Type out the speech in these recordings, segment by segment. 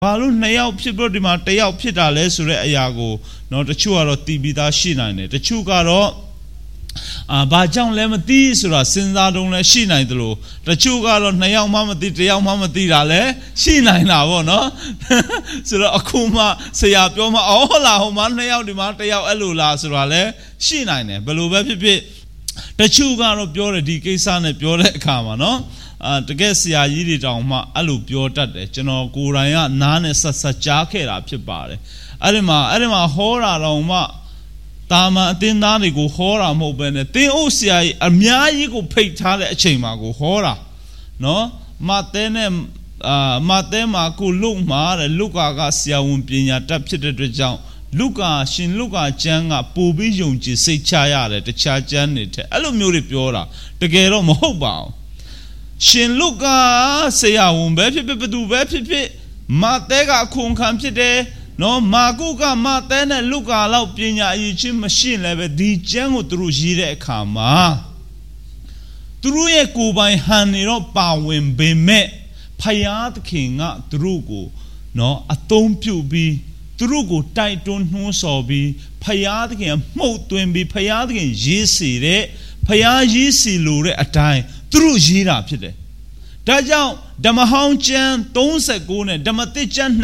ဘာလို့2ယောက်ဖြစ်ပြီးဒီမှာ1ယောက်ဖြစ်တာလဲဆိုတဲ့အရာကိုနော်တချို့ကတော့တီးပြီးသားရှိနိုင်တယ်တချို့ကတော့ဘာကြောင့်လဲမသိဆိုတာစဉ်းစားတုံးလဲရှိနိုင်တယ်လို့တချို့ကတော့2ယောက်မှမသိ1ယောက်မှမသိတာလဲရှိနိုင်တာပေါ့နော်ဆိုတော့အခုမှဆရာပြောမှဟုတ်လားဟိုမှာ2ယောက်ဒီမှာ1ယောက်အဲ့လိုလားဆိုတာလဲရှိနိုင်တယ်ဘယ်လိုပဲဖြစ်ဖြစ်တချို့ကတော့ပြောတယ်ဒီကိစ္စနဲ့ပြောတဲ့အခါမှာနော်တကယ်ဆရာကြီးတွေတောင်မှအဲ့လိုပြောတတ်တယ်ကျွန်တော်ကိုယ်တိုင်ကနားနဲ့ဆက်ကြားခဲ့တာဖြစ်ပါတယ်အဲ့ဒီမှာဟောတာတောင်မှတာမန်အတင်းသားတွေကိုဟောတာမဟုတ်ပဲနဲ့တင်းအုပ်ဆရာကြီးအများကြီးကိုဖိတ်ထားတဲ့အချိန်မှာကိုဟောတာနော်မတဲမှာကိုလုမှာတဲ့လုကာကဆရာဝန်ပညာတတ်ဖြစ်တဲ့အတွက်ကြောင့်လုကာကျမ်းကပို့ပြီးယုံကြည်စိတ်ချရတယ်တခြားကျမ်းတွေထက်အဲ့လိုမျိုးတွေပြောတာတကယ်တော့မဟုတ်ပါဘူးရှင်လုကာဆရာဝန်ပဲဖြစ်ဘသူပဲဖြစ်မတဲကခုန်ခံဖြစ်တယ်နော်မာကုကမတဲနဲ့လုကာလောက်ပညာအရေးချင်းမရှိလည်းပဲဒီကျမ်းကိုသူတို့ရေးတဲ့အခါမှာသူတို့ရဲ့ကိုယ်ပိုင်ဟန်နေတော့ပါဝင်ပေမဲ့ဖယားသခင်ကသူတို့ကိုနော်အသုံးပြုပြီးသူတို့ကိုတိုက်တွန်းနှိုးဆော်ပြီးဖယားသခင်မှုတ်သွင်းပြီးဖယားသခင်ရေးစီတဲ့ဖယားရေးစီလို့တဲ့အတိုင်းသူတို့ရေးတာဖြစ်တယ်ဒါကြောင့်ဓမ္မဟောင်းကျမ်း39နဲ့ဓမ္မသစ်ကျမ်း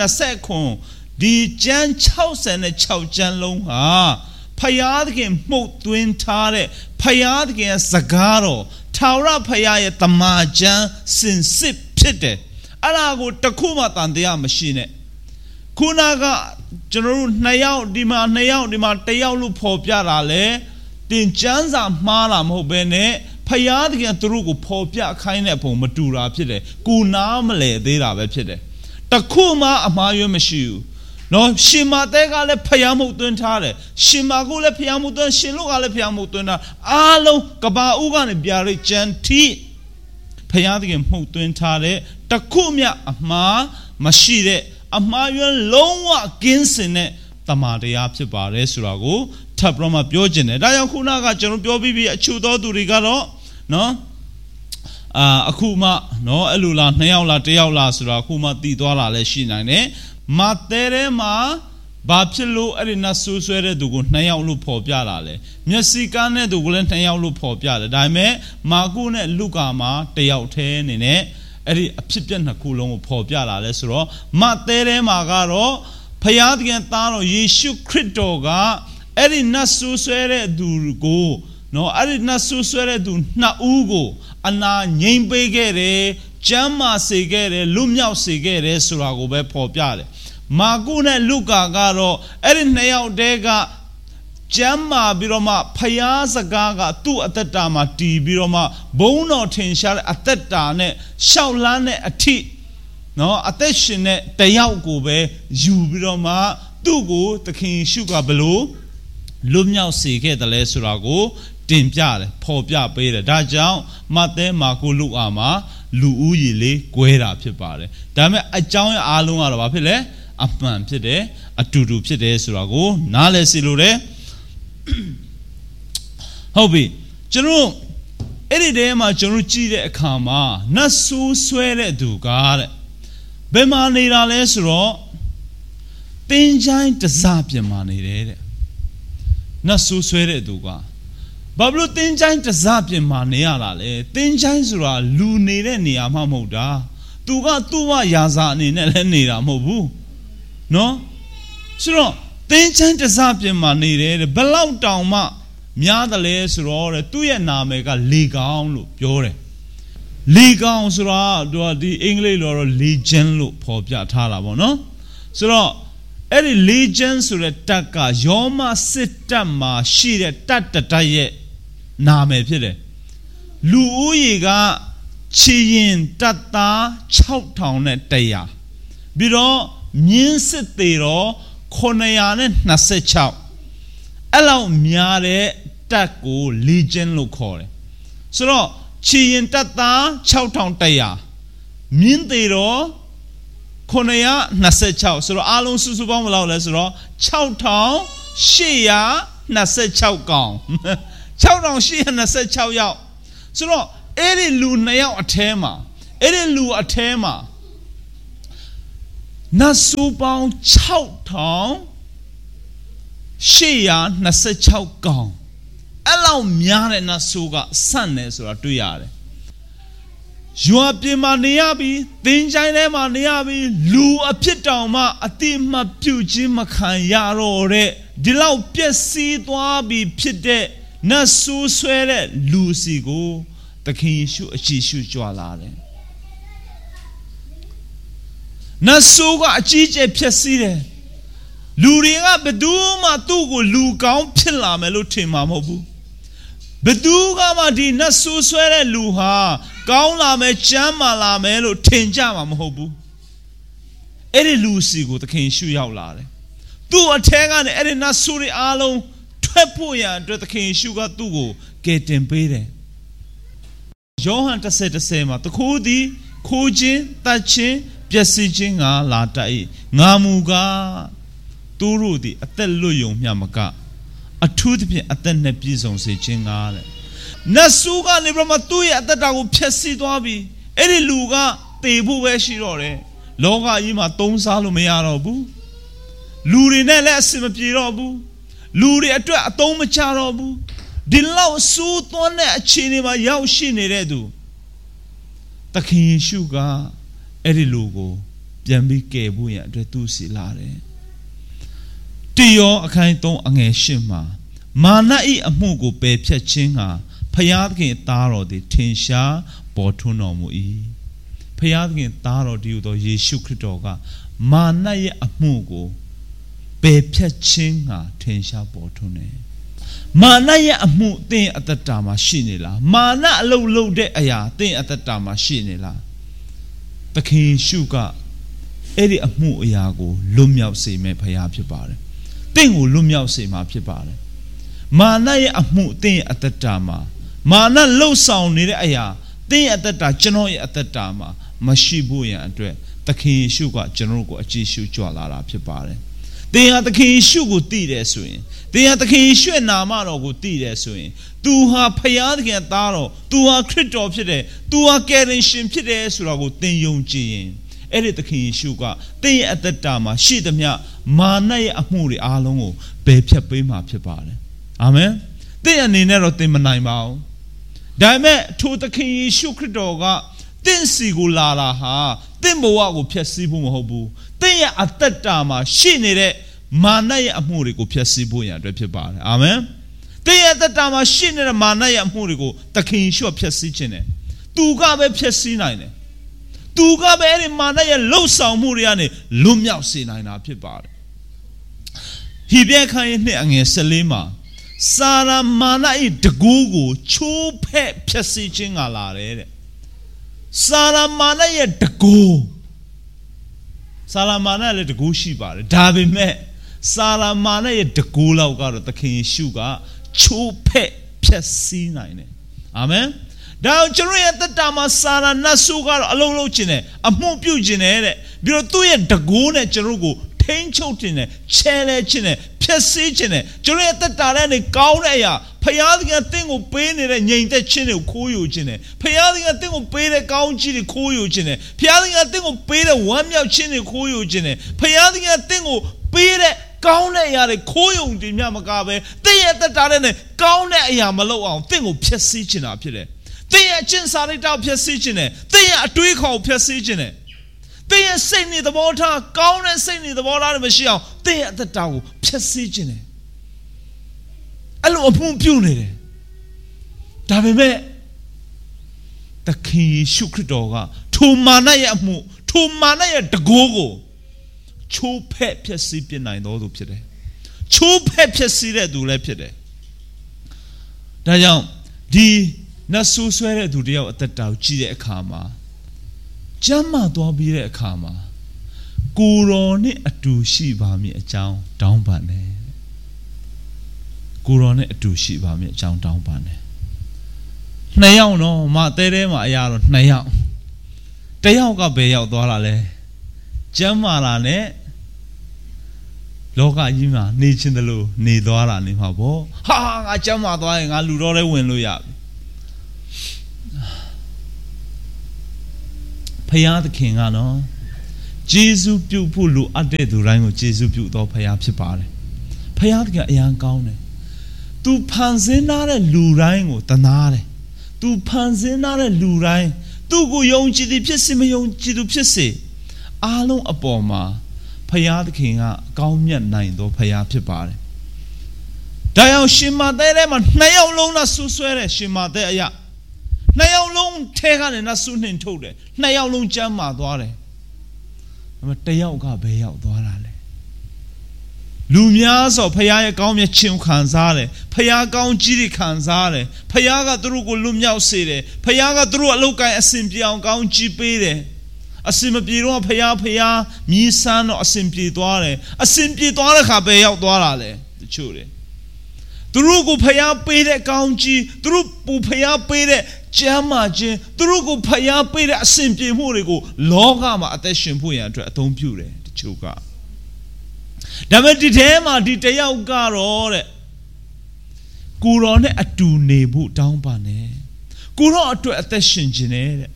29ဒီကျမ်း66ကျမ်းလုံးဟာဖယားသခင်မှုတ်သွင်းထားတဲ့ဖယားသခင်ရဲ့စကားတော်ထာဝရဖယားရဲ့တမန်ကျမ်းစင်စစ်ဖြစ်တယ်အဲ့ဒါကိုတခုမှတန်တရားမရှိနဲ့ခုနကကျွန်တော်တို့2ယောက်ဒီမှာ1ယောက်လို့ဖော်ပြတာလေတင်ကျမ်းစာမှားတာမဟုတ်ဘဲနဲ့ဖယားသခင်သူတို့ကိုဖော်ပြခိုင်းတဲ့ပုံမတူတာဖြစ်တယ်ကိုနားမလဲသေးတာပဲဖြစ်တယ်တခုမှအမှားရွေးမရှိဘူးနော်ရှင်မာတဲကလည်းဖယားမှုတ်သွင်းထားတယ်ရှင်မာကိုလည်းဖယားမှုတ်သွင်းရှင်လို့ကလည်းဖယားမှုတ်သွင်းတာအားလုံးကဘာဦးကနေပြရိတ်ကျန်ထိဖယားသခင်မှုတ်သွင်းထားတဲ့တခုမြအမှားမရှိတဲ့အမှားရွေးလုံးဝကင်းစင်တဲ့တမန်တရားဖြစ်ပါတယ်ဆိုတာကိုထပ်ပြီးမှပြောခြင်းတယ်ဒါကြောင့်ခုနကကျွန်တော်ပြောပြီးအချို့သောသူတွေကတော့နော်အခုမှနော်အဲ့လိုလား2ယောက်လား1ယောက်လားဆိုတာအခုမှတည်သွားတာလည်းရှိနိုင်တယ်မတဲထဲမှာဘာဖြစ်လို့အဲ့ဒီနတ်ဆူဆွဲတဲ့သူကို2ယောက်လို့ဖော်ပြတာလဲမျက်စိကန်းတဲ့သူကိုလည်း2ယောက်လို့ဖော်ပြတယ်ဒါပေမဲ့မာကုနဲ့လုကာမှာ1ယောက်ထဲနေနဲ့အဲ့ဒီအဖြစ်ပြက်2ခုလုံးကိုဖော်ပြတာလဲဆိုတော့မတဲထဲမှာကတော့ဖယားသခင်သားတော်ယေရှုခရစ်တော်ကအဲ့ဒီနတ်ဆူဆွဲတဲ့သူကိုနော်အဲ့ဒီနတ်ဆူဆွဲတဲ့သူ2ဦးကိုအနာငြိမ်ပေးခဲ့တယ်ကျမ်းမာစေခဲ့တယ်လွတ်မြောက်စေခဲ့တယ်ဆိုတာကိုပဲဖော်ပြတယ်မာကုနဲ့လုကာကတော့အဲ့ဒီ2ယောက်တည်းကကျမ်းမာပြီးတော့မှဖယားစကားကသူ့အသက်တာမှာတည်ပြီးတော့မှဘုန်းတော်ထင်ရှားတဲ့အသက်တာနဲ့ရှောက်လန်းတဲ့အထိနော်အသက်ရှင်တဲ့တယောက်ကိုပဲယူပြီးတော့မှသူ့ကိုသခင်ယေရှုကဘလို့လွတ်မြောက်စေခဲ့တယ်လဲဆိုတာကိုတင်ပြတယ်ဖော်ပြပေးတယ်ဒါကြောင့်မဿဲမာကုလုကာမှာလူဦးရေလေးကွဲတာဖြစ်ပါတယ်ဒါပေမဲ့အကြောင်းအားလုံးကတော့ဘာဖြစ်လဲအမှန်ဖြစ်တယ်အတူတူဖြစ်တယ်ဆိုတာကိုနားလည်စီလို့တယ်ဟုတ်ပြီကျွန်တော်အဲ့ဒီတည်းမှာကျွန်တော်ကြည့်တဲ့အခါမှာနတ်ဆိုးဆွဲတဲ့သူကတဲ့ဘယ်မှာနေတာလဲဆိုတော့တင်းချိုင်းတစားပြင်မှာနေတယ်တဲ့နတ်ဆိုးဆွဲတဲ့သူကဘာလို့တင်းချိုင်းတစားပြင်မှာနေရတာလဲတင်းချိုင်းဆိုတာလူနေတဲ့နေရာမှမဟုတ်တာသူကသူ့ဝရာဇာအနေနဲ့လည်းနေတာမဟုတ်ဘူးနော်ဆိုတော့တင်းချိုင်းတစားပြင်မှာနေတယ်ဘယ်လောက်တောင်မှများတယ်လဲဆိုတော့သူ့ရဲ့နာမည်ကလေကောင်လို့ပြောတယ်လေကောင်ဆိုတာဒီအင်္ဂလိပ်လိုတော့ legend လို့ဖော်ပြထားတာပေါ့နော်ဆိုတော့အဲ့ဒီ legend ဆိုတဲ့တက်ကယောမစစ်တပ်မှာရှိတဲ့တပ်တရဲ့နာမည်ဖြစ်တယ်လူဦးရေကခြေရင်တပ်သား6000နဲ့100ပြီးတော့မြင်းစစ်သေးတော့926အဲ့လောက်များတဲ့တပ်ကို legend လို့ခေါ်တယ်ဆိုတော့ခြေရင်တပ်သား6100မြင်းသေးတော့926ဆိုတော့အားလုံးစုစုပေါင်းဘယ်လောက်လဲဆိုတော့6826ကောင်6826ယောက်ဆိုတော့အဲ့ဒီလူ2ယောက်အထဲမှာနတ်ဆိုးပေါင်း6826ကောင်အဲ့လောက်များတဲ့နတ်ဆိုးကဆန့်နေဆိုတာတွေ့ရတယ်ရွာပြင်မှာနေရပြီးသင်္ချိုင်းထဲမှာနေရပြီးလူအဖြစ်တောင်မှအတိမပြုတ်ခြင်းမခံရတော့တဲ့ဒီလောက်ပျက်စီးသွားပြီးဖြစ်တဲ့နတ်ဆိုးဆွဲတဲ့လူစီကိုသခင်ယေရှုအကြည့်ရှုကြွလာတယ်နတ်ဆိုးကအကြီးကျယ်ဖြစ်စီတယ်လူတွေကဘယ်သူမှသူ့ကိုလူကောင်းဖြစ်လာမယ်လို့ထင်မှာမဟုတ်ဘူးဘယ်သူကမှဒီနတ်ဆိုးဆွဲတဲ့လူဟာကောင်းလာမယ်ကျမ်းမာလာမယ်လို့ထင်ကြမှာမဟုတ်ဘူးအဲ့ဒီလူစီကိုသခင်ယေရှုရောက်လာတယ်သူ့အထဲကနေအဲ့ဒီနတ်ဆိုးတွေအားလုံးထွက်ဖို့ရန်အတွက်သခင်ယေရှုကသူ့ကိုကယ်တင်ပေးတယ်ယောဟန်10:10မှာတခိုးသည်ခိုးခြင်းတတ်ခြင်းပျက်စီးခြင်းကလာတတ်၏ငါမူကားသူတို့သည်အသက်လွတ်ယုံမျှမကအထူးသဖြင့်အသက်နဲ့ပြည့်စုံစေခြင်းကတဲ့နတ်ဆိုးကနေပြမသူ့ရဲ့အသက်တာကိုဖျက်ဆီးသွားပြီအဲ့ဒီလူကတေဖို့ပဲရှိတော့တယ်လောကကြီးမှာသုံးစားလို့မရတော့ဘူးလူတွေနဲ့လည်းအဆင်မပြေတော့ဘူးလူတွေအတွက်အသုံးမချတော့ဘူးဒီလောက်ဆိုးသွမ်းတဲ့အခြေအနေမှာရောက်ရှိနေတဲ့သူသခင်ယေရှုကအဲ့ဒီလူကိုပြန်ပြီးကယ်ဖို့ရန်အတွက်သူ့စီလာတယ်တိယောအခန်း3အငယ်8မှာမာန၏အမှုကိုပယ်ဖြတ်ခြင်းကဖယားသခင်သားတော်သည်ထင်ရှားပေါ်ထွန်းတော်မူ၏ဖယားသခင်သားတော်ဒီဟူသောယေရှုခရစ်တော်ကမာနရဲ့အမှုကိုပယ်ဖြတ်ခြင်းကထင်ရှားပေါ်ထွန်းတယ်မာနရဲ့အမှုသင်အသက်တာမှာရှိနေလားမာနအလုပ်လုပ်တဲ့အရာသင်အသက်တာမှာရှိနေလားသခင်ယေရှုကအဲ့ဒီအမှုအရာကိုလွတ်မြောက်စေမယ့်ဖယားဖြစ်ပါတယ်သင်ကိုလွတ်မြောက်စေမှာဖြစ်ပါတယ်မာနရဲ့အမှုသင်ရဲ့အသက်တာမှာမာနလှုပ်ဆောင်နေတဲ့အရာသင်ရဲ့အသက်တာကျွန်တော်ရဲ့အသက်တာမှာမရှိဖို့ရန်အတွက်သခင်ယေရှုကကျွန်တော်ကိုအကြည့်ရှုကြွလာတာဖြစ်ပါတယ်သင်ဟာသခင်ယေရှုကိုသိတယ်ဆိုရင်သင်ဟာသခင်ယေရှုရဲ့နာမတော်ကိုသိတယ်ဆိုရင်သူဟာဖယားသခင်သားတော်သူဟာခရစ်တော်ဖြစ်တယ်သူဟာကယ်တင်ရှင်ဖြစ်တယ်ဆိုတာကိုသင်ယုံကြည်ရင်အဲ့ဒီသခင်ယေရှုကသင်ရဲ့အသက်တာမှာရှိသမျှမာနရဲ့အမှုတွေအားလုံးကိုပယ်ဖြတ်ပေးမှာဖြစ်ပါတယ်အာမင်သင်အနေနဲ့တော့သင်မနိုင်ပါဘူးဒါပေမဲ့ထိုသခင်ယေရှုခရစ်တော်ကသင်စီကိုလာတာဟာသင်ဘဝကိုဖျက်ဆီးဖို့မဟုတ်ဘူးသင်ရဲ့အသက်တာမှာရှိနေတဲ့မာနရဲ့အမှုတွေကိုဖျက်ဆီးဖို့ရန်အတွက်ဖြစ်ပါတယ်အာမင်သင်ရဲ့အသက်တာမှာရှိနေတဲ့မာနရဲ့အမှုတွေကိုသခင်ယေရှုဖျက်ဆီးခြင်းတယ်သူကပဲဖျက်ဆီးနိုင်တယ်သူကပဲအဲ့ဒီမာနရဲ့လှုပ်ဆောင်မှုတွေကနေလွတ်မြောက်စေနိုင်တာဖြစ်ပါတယ်ဟေဘရဲခန်းရဲ့နှစ်အငယ်14မှာစာရမာန၏တကူကိုချိုးဖဲ့ဖျက်ဆီးခြင်းကလာတယ်တဲ့စာရမာနရဲ့တကူစာရမာနလည်းတကူရှိပါတယ်ဒါပေမဲ့စာရမာနရဲ့တကူလောက်ကတော့သခင်ယေရှုကချိုးဖဲ့ဖျက်ဆီးနိုင်တယ်အာမင်ဒါကျွန်တော်ရဲ့တတမှာစာရနတ်ဆိုးကတော့အလုံးလုံးခြင်းနဲ့အမှုပြုခြင်းနဲ့တဲ့ပြီးတော့သူ့ရဲ့တကူနဲ့ကျွန်တော်ကိုထိန်းချုပ်ခြင်းနဲ့ချဲလဲခြင်းနဲ့ဖျက်ဆီးခြင်းနဲ့ကျွန်တော်ရဲ့တတထဲနဲ့ကောင်းတဲ့အရာဖယားသခင်အသင်ကိုပေးနေတဲ့ငြိမ်သက်ခြင်းတွေကိုခိုးယူခြင်းနဲ့ဖယားသခင်အသင်ကိုပေးတဲ့ကောင်းချီးတွေခိုးယူခြင်းနဲ့ဖယားသခင်အသင်ကိုပေးတဲ့ဝမ်းမြောက်ခြင်းတွေခိုးယူခြင်းနဲ့ဖယားသခင်အသင်ကိုပေးတဲ့ကောင်းတဲ့အရာတွေခိုးယူခြင်းများမကပဲသင်ရဲ့တတထဲနဲ့ကောင်းတဲ့အရာမလုပ်အောင်သင်ကိုဖျက်ဆီးခြင်းတာဖြစ်တယ်သင်ရဲ့အကျင့်စာရိတ္တကိုဖျက်ဆီးခြင်းနဲ့သင်ရဲ့အတွေးခေါ်ကိုဖျက်ဆီးခြင်းနဲ့သင်ရဲ့စိတ်နဲ့သဘောထားကောင်းတဲ့စိတ်နဲ့သဘောထားတွေမရှိအောင်သင်ရဲ့အသက်တာကိုဖျက်ဆီးခြင်းနဲ့အဲ့လိုအမှုပြုနေတယ်ဒါပေမဲ့သခင်ယေရှုခရစ်တော်ကထိုမာနရဲ့အမှုထိုမာနရဲ့တကိုးကိုချိုးဖဲ့ဖျက်ဆီးပြနိုင်တော်သူဖြစ်တယ်ချိုးဖဲ့ဖျက်ဆီးတဲ့သူလည်းဖြစ်တယ်ဒါကြောင့်ဒီနတ်ဆိုးဆွဲတဲ့သူတယောက်အသက်တာကိုကြည့်တဲ့အခါမှာကျမ်းမာသွားပြီးတဲ့အခါမှာကိုယ်တော်နဲ့အတူရှိပါမည်အကြောင်းတောင်းပန်တယ်ကိုယ်တော်နဲ့အတူရှိပါမည်အကြောင်းတောင်းပန်တယ်နှစ်ယောက်တော့မတဲတဲမှာအရာတော့နှစ်ယောက်တယောက်ကဘယ်ရောက်သွားတာလဲကျမ်းမာလာနဲ့လောကကြီးမှာနေခြင်းတလို့နေသွားတာနေမှာပေါ့ဟာငါကျမ်းမာသွားရင်ငါလူတော်လည်းဝင်လို့ရပြီဖယားသခင်ကနော် Jesu più pulu ade du rango Jesu più do paya pipare. Paya ka ayan kaune. Tu panzinare lu rango tanare. Tu panzinare lu rang. Tu go yong chi di phit si ma yong chi du phit si. Along apaw ma paya ka nga kaung myat nai do paya pipare. Da yaw shin ma tae le ma 2 ယောက်လုံးna su swai de shin ma tae aya. 2 ယောက်လုံးထဲကနေna suနှင်ထုတ်တယ် 2 ယောက်လုံးကျမ်းမာသွားတယ် တယောက်ကဘယ်ရောက်သွားတာလဲ လူများဆိုဖခင်ရဲ့ကောင်းမြတ်ခြင်းခံစားတယ် ဖခင်ကောင်းကြီးတွေခံစားတယ် ဖခင်ကသူတို့ကိုလွတ်မြောက်စေတယ် ဖခင်ကသူတို့အလုပ်ကိုင်းအစဉ်ပြေအောင်ကောင်းကြီးပေးတယ် အစဉ်မပြေတော့ဖခင်မြည်ဆန်းတော့အစဉ်ပြေသွားတယ် အစဉ်ပြေသွားတဲ့ခါဘယ်ရောက်သွားတာလဲ တချို့တယ်သူတို့ကိုဖခင်ပေးတဲ့ကောင်းကြီးသူတို့ပူဖခင်ပေးတဲ့ကျမ်းမာခြင်းသူတို့ကိုဖခင်ပေးတဲ့အစဉ်ပြေမှုတွေကိုလောကမှာအသက်ရှင်ဖို့ရန်အတွက်အသုံးပြုတယ်တချို့ကဒါပေမဲ့ဒီထဲမှာဒီတယောက်ကတော့တဲ့ကိုရောနဲ့အတူနေဖို့တောင်းပန်တယ်ကိုရောအတွက်အသက်ရှင်ခြင်းနဲ့တဲ့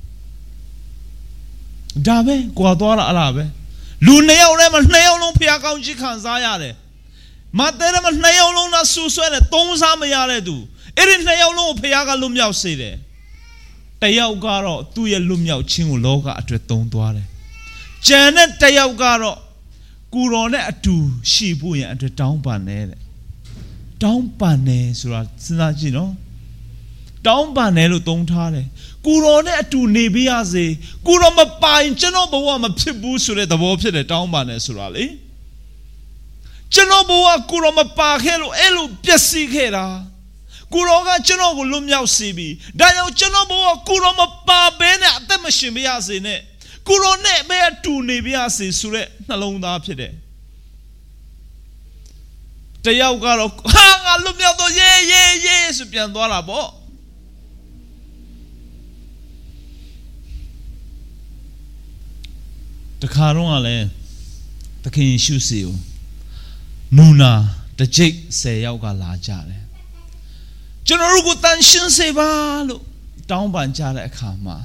ဒါပဲကိုယ်သွားတာအလားပဲလူ 2 ယောက်ထဲမှာ 2 ယောက်လုံးဖခင်ကောင်းကြီးခံစားရတယ်မတဲထဲမှာ 2 ယောက်လုံးနဲ့ဆူဆွဲတယ်3 စားမရတဲ့သူအဲ့ဒီ 2 ယောက်လုံးကိုဖခင်ကလွတ်မြောက်စေတယ်တယောက်ကတော့သူ့ရဲ့လွတ်မြောက်ခြင်းကိုလောကအတွက်သုံးသွားတယ်ကျန်တဲ့တယောက်ကတော့ကိုရောနဲ့အတူရှိဖို့ရန်အတွက်တောင်းပန်တယ်တဲ့တောင်းပန်တယ်ဆိုတာစဉ်းစားကြည့်နော်တောင်းပန်တယ်လို့သုံးထားတယ်ကိုရောနဲ့အတူနေပြရစေကိုရောမပိုင်ကျွန်တော်ဘဝမဖြစ်ဘူးဆိုတဲ့သဘောဖြစ်တယ်တောင်းပန်တယ်ဆိုတာလေကျွန်တော်ဘဝကိုရောမပါခဲ့လို့အဲ့လိုပျက်စီးခဲ့တာကိုရောကကျွန်တော်ကိုလွတ်မြောက်စေပြီဒါကြောင့်ကျွန်တော်ဘဝကိုရောမပါဘဲနဲ့အသက်မရှင်ပြရစေနဲ့ကိုရောနဲ့ပဲအတူနေပြရစေဆိုတဲ့နှလုံးသားဖြစ်တယ်တယောက်ကတော့ဟာငါလွတ်မြောက်တော့ယေဆိုပြန်သွားတာပေါ့တခါတော့ကလည်းသခင်ယေရှုစီကိုနူနာတကြိတ်10 ယောက်ကလာကြတယ်ကျွန်တော်တို့ကိုတန်ရှင်းစေပါလို့တောင်းပန်ကြတဲ့အခါမှာ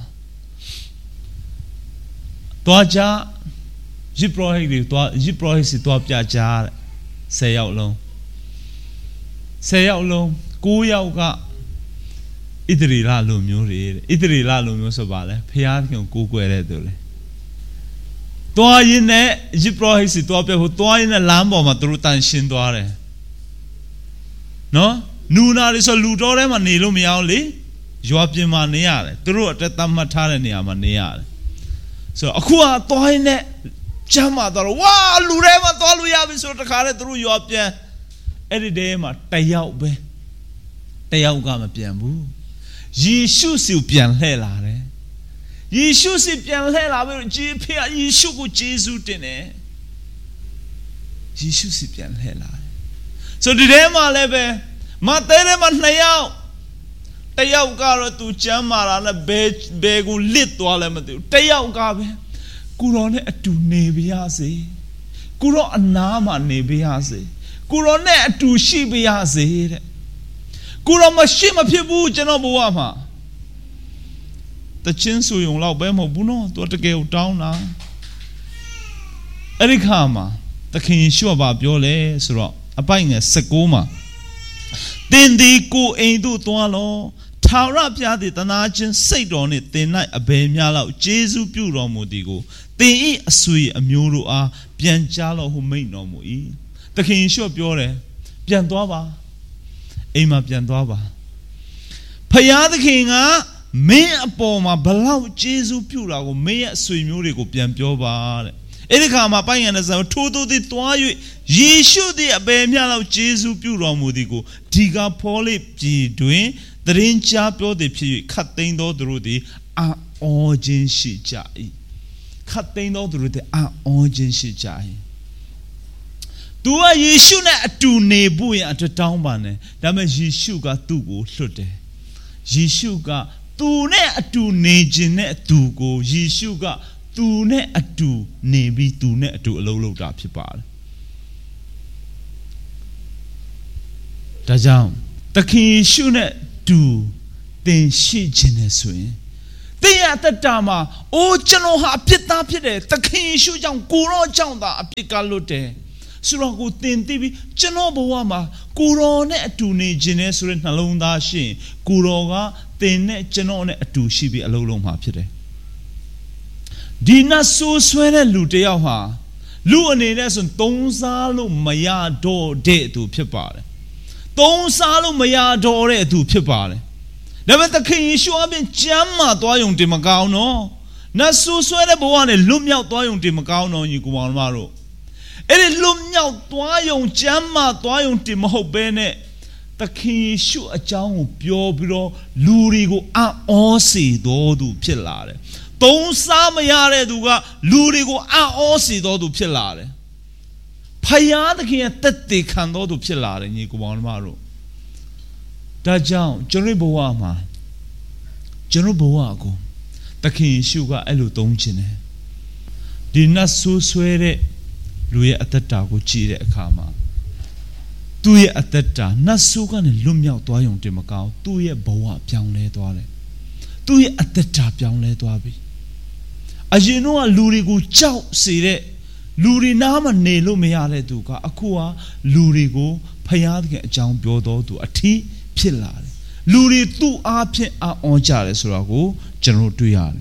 တွားကြယစ်ပရောဟိတ်တွေတွားယစ်ပရောဟိတ်စီတွားပြကြတဲ့10 ယောက်လုံး10 ယောက်လုံး9 ယောက်ကဣသရေလလူမျိုးတွေတဲ့ဣသရေလလူမျိုးဆိုပါလဲဖျားခင်ကိုကိုးကွယ်တဲ့သူလေတွားရင်နဲ့ယစ်ပရောဟိတ်စီတွားပြဖို့တွားရင်နဲ့လမ်းပေါ်မှာသူတို့တန်ရှင်းသွားတယ်နော်နူနာတွေဆိုလူတော်ထဲမှာနေလို့မရအောင်လေရွာပြင်မှာနေရတယ်သူတို့အတက်သတ်မှတ်ထားတဲ့နေရာမှာနေရတယ်ဆိုတော့အခုကသွားရင်နဲ့ကျမ်းမာတော့ဝါလူထဲမှာသွားလို့ရပြီဆိုတော့တခါတည်းသူတို့ရွာပြန်အဲ့ဒီတဲမှာတယောက်ကမပြန်ဘူးယေရှုစီပြန်လှည့်လာတယ်ယေရှုစီပြန်လှည့်လာပြီးဂျေဖေယေရှုကိုဂျေဇုတင်တယ်ယေရှုစီပြန်လှည့်လာတယ်ဆိုတော့ဒီထဲမှာလည်းပဲမတဲထဲမှာ 2 ယောက်တယောက်ကတော့သူကျမ်းမာတာနဲ့ဘယ်ကိုလစ်သွားလဲမသိဘူးတယောက်ကပဲကိုရောနဲ့အတူနေပြရစေကိုရောအနားမှာနေပြရစေကိုရောနဲ့အတူရှိပြရစေတဲ့ကိုရောမရှိမဖြစ်ဘူးကျွန်တော်ဘဝမှာတချင်းဆူယုံလောက်ပဲမဟုတ်ဘူးနော်သူတကယ်ကိုတောင်းတာအဲ့ဒီခါမှာသခင်ယေရှုကပြောလဲဆိုတော့အပိုင်ငယ်16မှာတင်ဒီကိုအိမ်တို့သွားလောထာဝရဘုရားသည်တနာခြင်းစိတ်တော်နှင့်တင်၌အဘယ်များလောက်ကျေးဇူးပြုတော်မူသည်ကိုတင်ဤအဆွေအမျိုးတို့အားပြန်ကြားလို့ဟုမိန့်တော်မူ၏သခင်ယေရှုပြောတယ်ပြန်သွားပါအိမ်မှာပြန်သွားပါဖယားသခင်ကမင်းအပေါ်မှာဘလောက်ကျေးဇူးပြုတာကိုမင်းရဲ့အဆွေမျိုးတွေကိုပြန်ပြောပါတဲ့အဲ့ဒီခါမှာပိုင်ရတဲ့ဇာထိုးထိုးသည်တွား၍ယေရှုသည်အဘယ်မျှလောက်ကျေးဇူးပြုတော်မူသည်ကိုဒီကဖောလိပြည်တွင်တရင်ကြားပြောသည်ဖြစ်၍ခတ်သိမ်းသောသူတို့သည်အော်ခြင်းရှိကြ၏ခတ်သိမ်းသောသူတို့သည်အော်ခြင်းရှိကြ၏သူကယေရှုနဲ့အတူနေဖို့ရအတွက်တောင်းပန်တယ်ဒါပေမဲ့ယေရှုကသူ့ကိုလွှတ်တယ်ယေရှုကသူနဲ့အတူနေခြင်းနဲ့သူကိုယေရှုကသူနဲ့အတူနေပြီးသူနဲ့အတူအလုပ်လုပ်တာဖြစ်ပါတယ်ဒါကြောင့်သခင်ယေရှုနဲ့တူသင်ရှိခြင်းနဲ့ဆိုရင်သ Tia Tatama, O Genoha Pita Pite, the King Shujang, Kuro Janda, a Picalute, Suraku Tintibi, Genobuama, Kurone Tuni Genesurin Nalunda Shi, Kuroga, Tene Genone to Shibi Alolom Hapite. Dina so swene Luteaha, Luanes and Tonsalo Maya do de to Pipare. Tonsalo Maya dore to Pipare. Never the King Shua been Jamma Doyung de Macao no. Nasu swene Boane, Lumia Doyung de Macao no, you go on Maro. It Lumia Doyung Jamma Doyung de Maho Bene. The King Shua a Jang Pio Biro, Lurigo a Ossi do Pilare. Tonsamayare duga, Lurigo a Ossi do Pilare. Payada King Tati Kando do Pilare, you go on Maro. Dajang, Jeriboama, Jeroboago, the King Sugar Elutonchine. Did not so swear Louis at the Tago Chile Kama. 2 year at that time, Nasukan and Lumia Doyong de Macao, 2 year boa piang le doale. 2 year at that time, piang le doabi. As you know, a Lurigo chow sire, Lurinama ne lumiare duca, Akua, Lurigo, Payad Jang Biodo to a tea. Pillar. Luri tu ape a onjare surago, General Tuyari.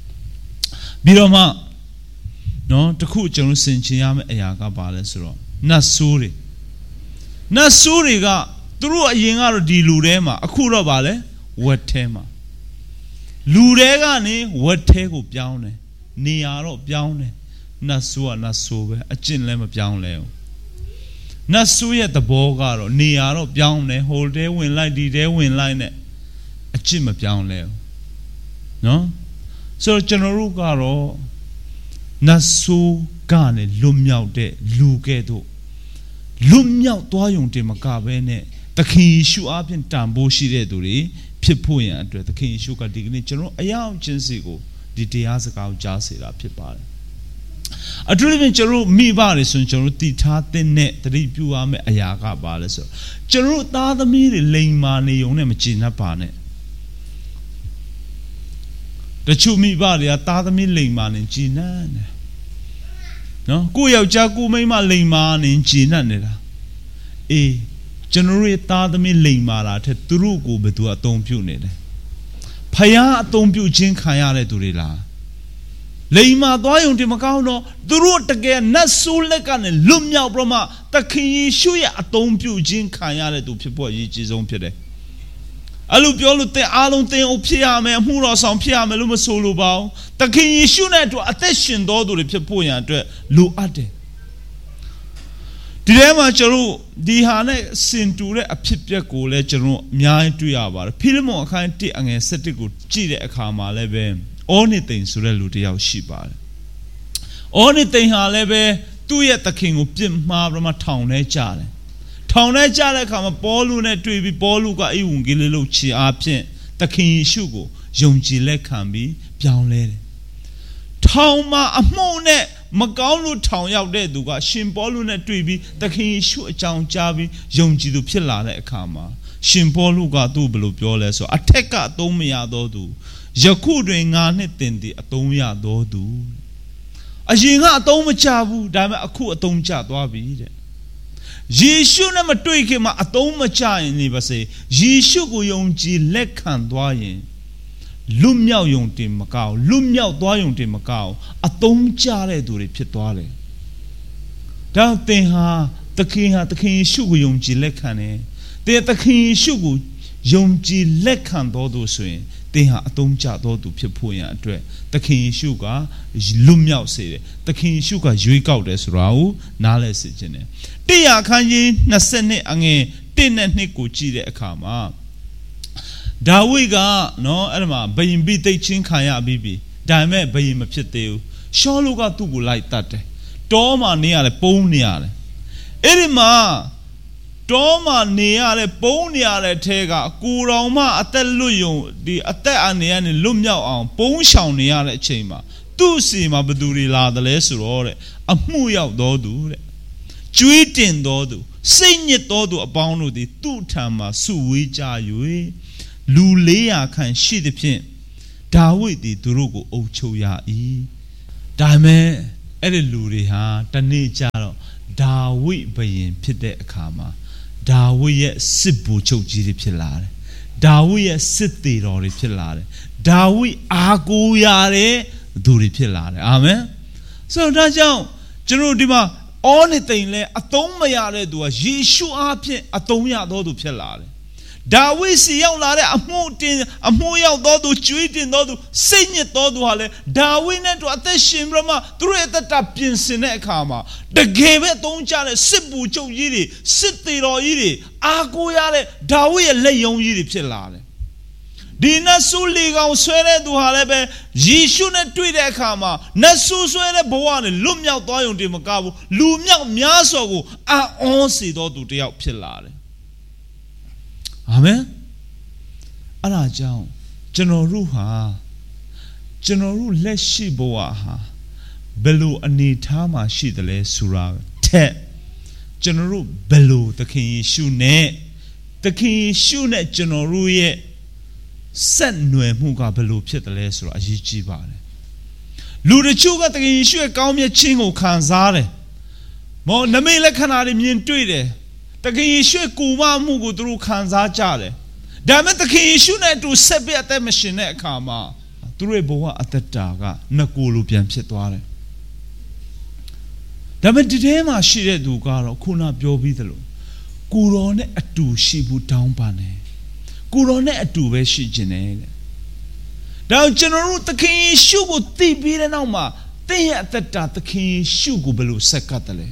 Biroma no, the cool General Sinchiam Ayaga Balesro. Nasuri. Nasuriga, through a yingar di Lurema, a cura vale, what tema. Luregani, what tego piaune, Niaro piaune, Nasua Nasube, a chin lema piaunleo. Nasuya the Bogaro, Niaro, Biaune, whole day win like the day win line a chim of Biaunleo. No? So General Garo Nasu Gane, Lumiao de Lugedo Lumiao Doyung de Macabene, the King Shu up in Tambo Shiduri, Pipuya, the King Shuka Dignity General, Ayam Chensigo, the Diazaka Jasila Pipal. A driven Jeru me barison Jeru tita net the review me ayaga baleso. Jeru da the me lane money on a machina pane. The chu me body a tada me lane man in Gina. No, go out jagu me ma lane man in Gina. Generate tada me lane mara te trugo betu a tom punid. Paya tom pu jin kayale durila. Leima doyung de Macao, the road again, Nasulekan and Lumia Broma, the King Shuya at Tom Pujin Kayale to people each own pede. Alupiolo te alonte o piame, Mura San Piame Luma Solubao, the King Shuna to attention do the Pipoya to Lu Ade. Dilema Jeru, Dihane Sinture a Pipia Gole Jeru, Miai to Yavar, Pilmo kind tea and a setical Chile a Kama lebe. Only thing Surelu Shiba. Only thing Halebe, 2 years the king of Jim Marama town Jale. Town Jale come a ballune to be Boluga Iungililuchi Apien, the king Shugo, Jumjile can be Pian Lady. Town ma a mone, Magalu town out there do got Shim Bolune to be the king Shu Jam Javi, Jumji do Pilla Kama. Shim Boluga do below Piole so Ateka Domia do. Jakudring anything the Atomia do do. As you got Atoma Chabu, Dama Aku Atom Chatwabi. Jishu never tweak him at Atoma Chai, never say, Jishu go young G Lekan Dwayen. Lumia young Tim Macao, Lumia Doyung Tim Macao, Atom Chare do repeatwale. Down thing the king had the king Shugu young G Lekane. They at the king Shugu young G Lekan do swing. They have a tom chat to Pipoya, the king sugar is Lumia say, the king sugar juik out as Rao, Nale Sijene. They are Kanye, Nasene Ange, Tin Nico Chile Kama. Dawiga, no, Elma, Bayim be teaching Kaya Bibi, Dime Bayim a Pieteo, Sholuga to like that. Doma near a poniale. Erima. Doma neare boniare tega, Guroma atelluyo, the Ateanian Lumia on Bon Shao neare chema. Do see my beduri la the lessorore, a muya dodu. Juitin dodu, sing it dodu abound the 2 tama sui jayui. Lulea can she the pin. ဒါဝိဒ်ဒီသူတို့ကိုအုပ်ချုပ်ရ၏ဒါမဲ့အဲ့ဒီလူတွေဟာတနေ့ကျတော့ဒါဝိဒ်ဘုရင်ဖြစ်တဲ့အခါမှာဒါဝိဒ်ရဲ့စစ်ဗိုလ်ချုပ်ကြီးတွေဖြစ်လာတယ်ဒါဝိဒ်ရဲ့စစ်သေးတော်တွေဖြစ်လာတယ်ဒါဝိဒ်အားကိုးရတဲ့သူတွေဖြစ်လာတယ်အာမင်ဆိုတော့ဒါကြောင့်ကျွန်တော်ဒီမှာအောနေတိန်လဲအသုံးမရတဲ့သူကယေရှုအားဖြင့်အသုံးရတော်သူဖြစ်လာတယ်ဒါဝိဒ်စီရောက်လာတဲ့အမှုရောက်တော်သူကျွေးတင်တော်သူစိတ်ညစ်တော်သူဟာလေဒါဝိဒ်နဲ့တူအသက်ရှင်ပြီးမှသူတို့ရဲ့အသက်တာပြင်ဆင်တဲ့အခါမှာတကယ်ပဲသုံးကြတဲ့စစ်ဗိုလ်ချုပ်ကြီးတွေစစ်သေးတော်ကြီးတွေအားကိုးရတဲ့ဒါဝိဒ်ရဲ့လက်ယုံကြီးတွေဖြစ်လာတယ်ဒီနတ်ဆူလီကောင်ဆွဲတဲ့သူဟာလည်းပဲယေရှုနဲ့တွေ့တဲ့အခါမှာနတ်ဆူဆွဲတဲ့ဘဝနဲ့လွတ်မြောက်သွားရုံတည်းမကဘူးလူမြောက်များစွာကိုအံ့ဩစေတော်သူတယောက်ဖြစ်လာတယ်အာမင်အဲ့ဒါကြောင့်ကျွန်တော်တို့လက်ရှိဘဝဟာဘယ်လိုအနေထားမှာရှိတယ်လဲဆိုတာထက်ကျွန်တော်တို့ဘယ်လိုသခင်ယေရှုနဲ့ကျွန်တော်တို့ရဲ့ဆက်နွယ်မှုကဘယ်လိုဖြစ်တယ်လဲဆိုတာအရေးကြီးပါတယ်လူတချို့ကသခင်ယေရှုရဲ့ကောင်းမြတ်ခြင်းကိုခံစားတယ်မောနမိတ်လက္ခဏာတွေမြင်တွေ့တယ်သခင်ယေရှုကိုမမှုကိုသူတို့ခံစားကြတယ်ဒါပေမဲ့သခင်ယေရှုနဲ့အတူဆက်ပြီးအသက်မရှင်တဲ့အခါမှာသူတို့ရဲ့ဘဝအသက်တာကနှစ်ကိုယ်လိုပြန်ဖြစ်သွားတယ်ဒါပေမဲ့ဒီထဲမှာရှိတဲ့သူကတော့ခုနပြောပြီးသလိုကိုတော်နဲ့အတူရှိဖို့တောင်းပန်တယ်ကိုတော်နဲ့အတူပဲရှိခြင်းနဲ့ဒါကျွန်တော်တို့သခင်ယေရှုကိုသိပြီးတဲ့နောက်မှာသင်ရဲ့အသက်တာသခင်ယေရှုကိုဘယ်လိုဆက်ကပ်တယ်လဲ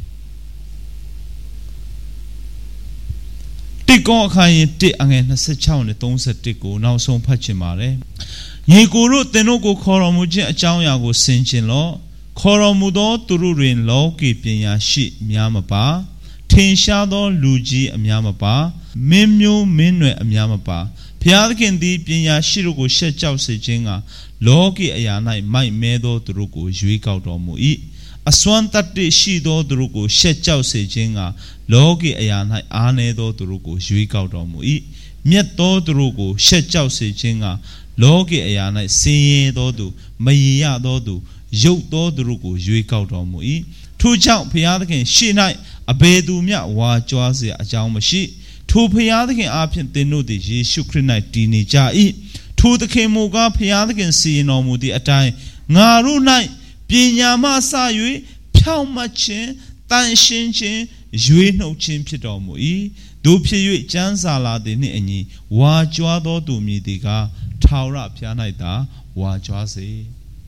တိကောအခါရင်1အငယ်26နဲ့31ကိုနောက်ဆုံးဖတ်ချင်ပါတယ်ညီကိုတို့သင်တို့ကိုခေါ်တော်မူခြင်းအကြောင်းအရာကိုဆင်ခြင်လော့ခေါ်တော်မူသောသူတို့တွင်လောကီပညာရှိများမပါထင်ရှားသောလူကြီးအများမပါမင်းမျိုးမင်းနွယ်အများမပါဘုရားသခင်သည်ပညာရှိတို့ကိုရှက်ကြောက်စေခြင်းကလောကီအရာ၌မိုက်မဲသောသူတို့ကိုရွေးကောက်တော်မူ၏အစွမ်းတတ္တိရှိသောသူတို့ကိုရှက်ကြောက်စေခြင်းကလောကီအရာ၌အားနည်းသောသူတို့ကိုရွေးကောက်တော်မူ၏မြတ်သောသူတို့ကိုရှက်ကြောက်စေခြင်းကလောကီအရာ၌ဆင်းရဲသောသူမရရသောသူရုပ်သောသူတို့ကိုရွေးကောက်တော်မူ၏ထို့ကြောင့်ဘုရားသခင်ရှေ့၌အဘယ်သူမျှဝါကြွားเสียအကြောင်းမရှိထိုဘုရားသခင်အားဖြင့်သင်တို့သည်ယေရှုခရစ်၌တည်နေကြ၏ထိုသခင်မူကားဘုရားသခင်စီရင်တော်မူသည့်အတိုင်းငါတို့၌ပညာမှစ၍ဖြောင့်မတ်ခြင်းတန်ရှင်းခြင်းရွေးနှုတ်ခြင်းဖြစ်တော်မူ၏တို့ဖြစ်၍ကျမ်းစာလာသည်နှင့်အညီဝါကြွားသောသူမည်သည်ကထာဝရဘုရား၌သာဝါကြွားစေ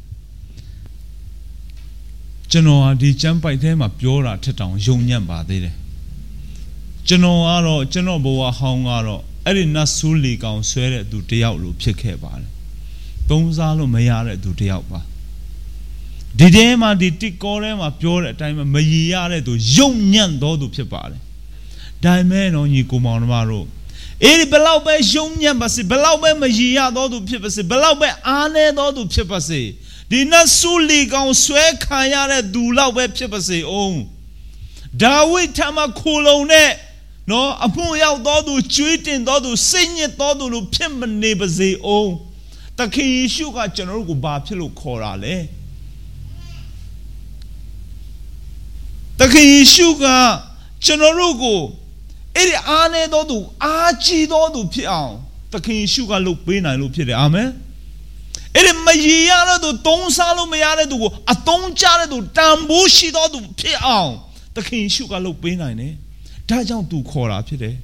ကျွန်တော်ဟာဒီကျမ်းပိုက်ထဲမှာပြောတာထက်တောင်ယုံညံ့ပါသေးတယ်ကျွန်တော်ဘဝဟောင်းကတော့အဲ့ဒီနတ်ဆူလီကောင်ဆွဲတဲ့သူတယောက်လိုဖြစ်ခဲ့ပါတယ်သုံးစားလို့မရတဲ့သူတယောက်ပါဒီထဲမှာဒီတစ်ကောထဲမှာပြောတဲ့အတိုင်းမရရတဲ့သူယုံညံ့သောသူဖြစ်ပါတယ်ဒါပေမဲ့တော့ညီကိုမောင်နှမတို့အဲ့ဒီဘလောက်ပဲယုံညံ့ပါစေဘလောက်ပဲမရရသောသူဖြစ်ပါစေဘလောက်ပဲအားနည်းသောသူဖြစ်ပါစေဒီနတ်ဆူလီကောင်ဆွဲခံရတဲ့သူလောက်ပဲဖြစ်ပါစေအောင်ဒါဝိဒ်ထမခိုလုံတဲ့နော်အမှုရောက်သောသူကျွေးတင်သောသူစိတ်ညစ်သောသူလို့ဖြစ်မနေပါစေအောင်သခင်ယေရှုကကျွန်တော်တို့ကိုဘာဖြစ်လို့ခေါ်တာလဲသခင်ယေရှုကကျွန်တော်တို့ကိုအဲ့ဒီအားနည်းသောသူအားကြီးသောသူဖြစ်အောင်သခင်ယေရှုကလုပ်ပေးနိုင်လို့ဖြစ်တယ်အာမင်အဲ့ဒီမရရတဲ့သူသုံးစားလို့မရတဲ့သူကိုအသုံးချတဲ့သူတန်ဖိုးရှိသောသူဖြစ်အောင်သခင်ယေရှုကလုပ်ပေးနိုင်တယ်ဒါကြောင့်သူခေါ်တာဖြစ်တယ်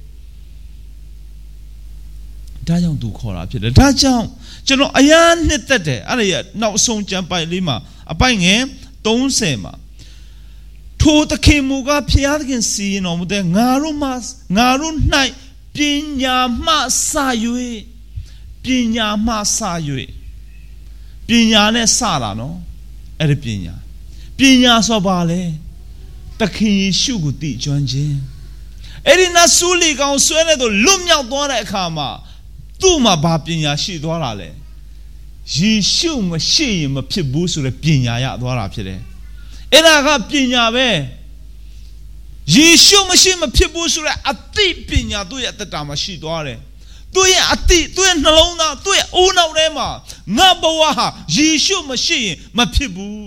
ဒါကြောင့်ကျွန်တော်အယမ်းနှစ်သက်တယ်အဲ့ဒီနောက်ဆုံးကျမ်းပိုက်လေးမှာအပိုက်ငယ်30မှာထိုသခင်မူကားဘုရားသခင်စီရင်တော်မူတဲ့ငါတို့၌ပညာမှစ၍ပညာနဲ့စတာနော်အဲ့ဒီပညာဆိုပါလေသခင်ယေရှုကိုသိကျွမ်းခြင်းအဲ့ဒီနတ်ဆူလီကောင်ဆွဲတဲ့သူလွတ်မြောက်သွားတဲ့အခါမှာသူ့မှာဘာပညာရှိသွားတာလဲယေရှုမရှိရင်မဖြစ်ဘူးဆိုတဲ့ပညာရသွားတာဖြစ်တယ်အဲ့ဒါကပညာပဲယေရှုမရှိမဖြစ်ဘူးဆိုတဲ့အသိပညာသူ့ရဲ့အတ္တမှာရှိသွားတယ်သူ့ရဲ့အသိသူ့ရဲ့နှလုံးသားသူ့ရဲ့အိုးနောက်ထဲမှာငါဘဝဟာယေရှုမရှိရင်မဖြစ်ဘူး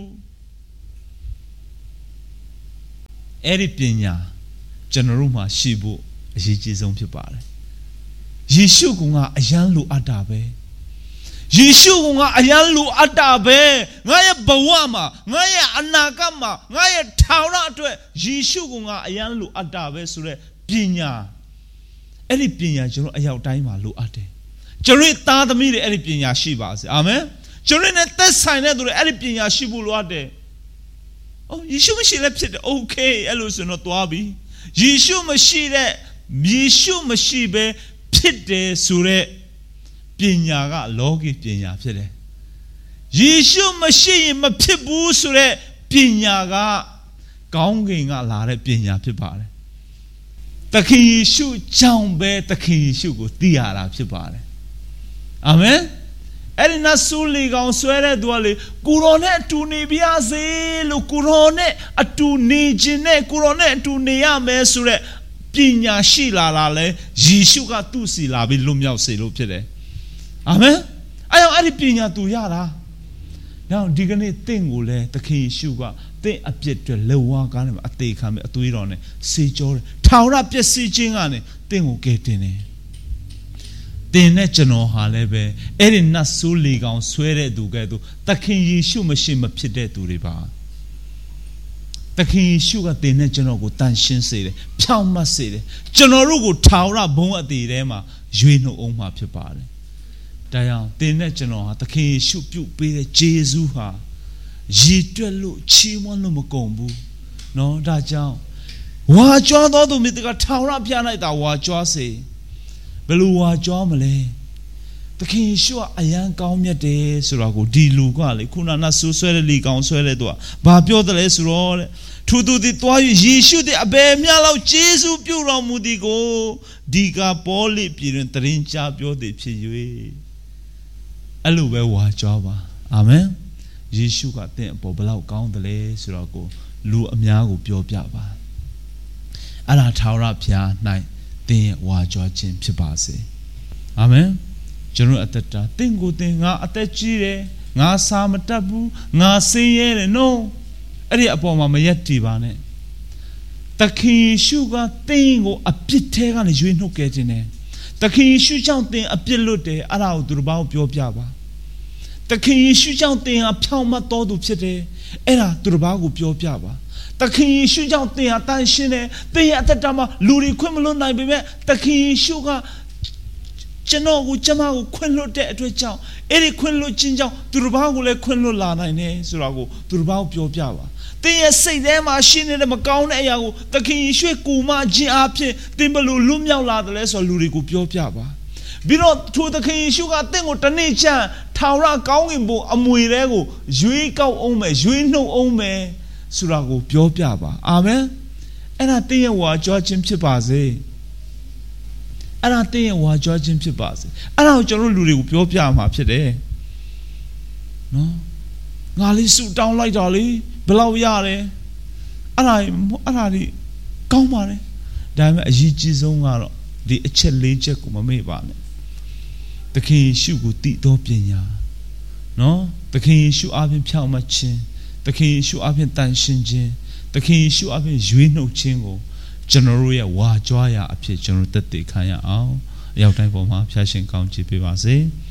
အဲ့ဒီပညာကျွန်တော်တို့မှာရှိဖို့အရေးကြီးဆုံးဖြစ်ပါတယ်ယေရှုကအယံလိုအပ်တာပဲယေရှုကအယံလိုအပ်တာပဲငါရဲ့ဘဝမှာငါရဲ့အနာဂတ်မှာငါရဲ့ထာဝရအတွက်ယေရှုကအယံလိုအပ်တာပဲဆိုတဲ့ပညာအဲ့ဒီပညာကျွန်တော်အရောက်တိုင်းမှာလိုအပ်တယ်ကျွန်တော်သားသမီးတွေအဲ့ဒီပညာရှိပါစေအာမင်ကျွန်တော်နဲ့သက်ဆိုင်တဲ့သူတွေအဲ့ဒီပညာရှိဖို့လိုအပ်တယ်ယေရှုမရှိလည်းဖြစ်တယ်โอเคအဲ့လိုဆိုတော့သွားပြီယေရှုမရှိပဲဖြစ်တယ်ဆိုတဲ့ပညာကလောကီပညာဖြစ်တယ်ယေရှုမရှိရင်မဖြစ်ဘူးဆိုတဲ့ပညာကကောင်းကင်ကလာတဲ့ပညာဖြစ်ပါတယ်သခင်ယေရှုကြောင့်ပဲသခင်ယေရှုကိုသိရတာဖြစ်ပါတယ်အာမင်အဲ့ဒီနတ်ဆိုးလေကောင်ဆွဲတဲ့သူကလေကိုရောနဲ့အတူနေပြရစေလို့ကိုရောနဲ့အတူနေခြင်းနဲ့ကိုရောနဲ့အတူနေရမယ်ဆိုတဲ့ပညာရှိလာလဲယေရှုကသူ့စီလာပြီးလွတ်မြောက်စေလို့ဖြစ်တယ်အာမင်အဲ့တော့အဲ့ဒီပညာသူရတာနောက်ဒီကနေ့တင့်ကိုလဲသခင်ယေရှုကတင့်အပြစ်တွေလက်ဝါးကားနဲ့အသေးခံပြီးအသွေးတော်နဲ့စေကြောတယ်ထာဝရပျက်စီးခြင်းကနေတင့်ကိုကယ်တင်တယ်တင်နဲ့ကျွန်တော်ဟာလည်းပဲအဲ့ဒီနတ်ဆိုးလေကောင်ဆွဲတဲ့သူကဲ့သို့သခင်ယေရှုမရှိမဖြစ်တဲ့သူတွေပါသခင်ယေရှုကတင်နဲ့ကျွန်တော်ကိုတန်ရှင်းစေတယ်ဖြောင့်မတ်စေတယ်ကျွန်တော်တို့ကိုထာဝရဘုန်းအသေးထဲမှာရွေးနှုတ်အောင်မှာဖြစ်ပါတယ်ဒါကြောင့်တင်နဲ့ကျွန်တော်ဟာသခင်ယေရှုပြုပေးတဲ့ဂျေဇုဟာရည်တွက်လို့ချီးမွမ်းလို့မကုန်ဘူးနော်ဒါကြောင့်ဝါကြွားတော်သူမြတ်ကထာဝရဘုရား၌သာဝါကြွားစေဘယ်လိုဝါကြွားမလဲသခင်ယေရှုကအယံကောင်းမြတ်တယ်ဆိုတော့ကိုဒီလူကလေခုနကဆူဆွဲတဲ့လီကောင်ဆွဲတဲ့သူကဘာပြောတယ်လဲဆိုတော့တဲ့ထိုသူသည်တွား၍ယေရှုသည်အဘယ်မျှလောက်ယေရှုပြုတော်မူသည်ကိုဒီကပေါလိပြည်တွင်တရင်ကြားပြောသည်ဖြစ်၍အဲ့လိုပဲဝါကြွားပါအာမင်ယေရှုကတင့်အပေါ်ဘလောက်ကောင်းတယ်လဲဆိုတော့ကိုလူအများကိုပြောပြပါအဲ့ဒါထာဝရဘုရား၌တင်ရဲ့ဝါကြွားခြင်းဖြစ်ပါစေအာမင်ကျွန်တော်အသက်တာတင့်ကိုတင်ငါအသက်ကြီးတယ်ငါစာမတတ်ဘူးငါဆင်းရဲတယ် no အဲ့ဒီအပေါ်မှာမရက်တည်ပါနဲ့သခင်ယေရှုကတင်ကိုအပြစ်ထဲကနေရွေးနှုတ်ခဲ့ခြင်းနဲ့သခင်ယေရှုကြောင့်တင်အပြစ်လွတ်တယ်အဲ့ဒါကိုသူတို့ဘာကိုပြောပြပါသခင်ယေရှုကြောင့်တင်ဟာဖြောင့်မတ်တော်သူဖြစ်တယ်အဲ့ဒါသူတို့ဘာကိုပြောပြပါသခင်ယေရှုကြောင့်တင်ဟာတန်ရှင်းတယ်တင်ရဲ့အသက်တာမှာလူတွေခွင့်မလွတ်နိုင်ပေမဲ့သခင်ယေရှုကကျွန်တော်ကိုကျမကိုခွင့်လွတ်တဲ့အတွက်ကြောင့်အဲ့ဒီခွင့်လွတ်ခြင်းကြောင့်သူတို့ဘာကိုလည်းခွင့်လွတ်လာနိုင်တယ်ဆိုတာကိုသူတို့ဘာကိုပြောပြပါတင်ရဲ့စိတ်ထဲမှာရှိနေတဲ့မကောင်းတဲ့အရာကိုသခင်ယေရှုကိုမခြင်းအဖြစ်တင်ဘလို့လွတ်မြောက်လာတယ်လဲဆိုလူတွေကိုပြောပြပါပြီးတော့ထိုသခင်ယေရှုကတင့်ကိုတနေ့ချမ်းထာဝရကောင်းကင်ဘုံအမွေတွေကိုရွေးကောက်အောင်မယ်ရွေးနှုတ်အောင်မယ်ဆိုတာကိုပြောပြပါအာမင်အဲ့ဒါတင်ရဲ့ဝါကြွားခြင်းဖြစ်ပါစေအဲ့ဒါတင်ရဲ့ဝါကြွားခြင်းဖြစ်ပါစေအဲ့ဒါကိုကျွန်တော်တို့လူတွေကိုပြောပြမှာဖြစ်တယ်နော်ငါလေးဆူတောင်းလိုက်တာလေဘယ်လောက်ရတယ်အဲ့ဒါဒီကောင်းပါတယ်ဒါပေမဲ့အရေးကြီးဆုံးကတော့ဒီအချက်၄ချက်ကိုမမေ့ပါနဲ့သခင်ယေရှုကိုတည်တော်ပညာနော်သခင်ယေရှုအပြင်ဖြောင့်မတ်ခြင်းသခင်ယေရှုအပြင်တန်ရှင်းခြင်းသခင်ယေရှုအပြင်ရွေးနှုတ်ခြင်းကိုကျွန်တော်တို့ရဲ့ဝါကြွားရာအဖြစ်ကျွန်တော်တို့သက်သေခံရအောင်အရောက်တိုင်းပေါ်မှာဖျားရှင်ကောင်းချီးပေးပါစေ